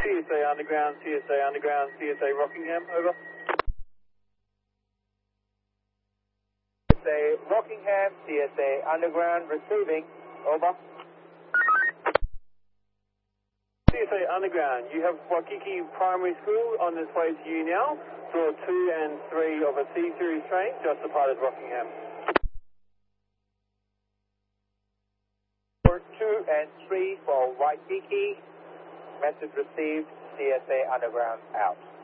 CSA Underground, CSA Rockingham, over. CSA Rockingham, CSA Underground, receiving, over. CSA Underground, you have Waikiki Primary School on its way to you now. Draw 2 and 3 of a C-Series train just departed Rockingham. 2 and 3 for Waikiki. Message received, CSA Underground out.